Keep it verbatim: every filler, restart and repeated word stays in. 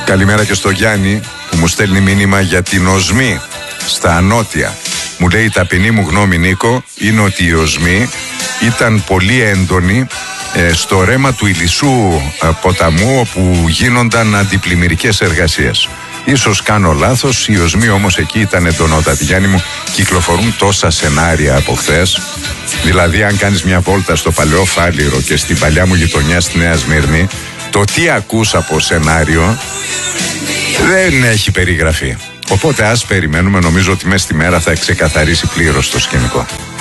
Καλημέρα και στο Γιάννη που μου στέλνει μήνυμα για την οσμή στα Ανώτια. Μου λέει: η ταπεινή μου γνώμη, Νίκο, είναι ότι η οσμή ήταν πολύ έντονη ε, στο ρέμα του Ηλισσού ε, ποταμού, όπου γίνονταν αντιπλημμυρικές εργασίες. Ίσως κάνω λάθος, η οσμή όμως εκεί ήταν εντονότατη. Γιάννη μου, κυκλοφορούν τόσα σενάρια από χθες. Δηλαδή, αν κάνεις μια βόλτα στο παλαιό Φάληρο και στην παλιά μου γειτονιά στη Νέα Σμύρνη, το τι ακούς από σενάριο δεν έχει περιγραφεί. Οπότε ας περιμένουμε, νομίζω ότι μέσα στη μέρα θα ξεκαθαρίσει πλήρως το σκηνικό.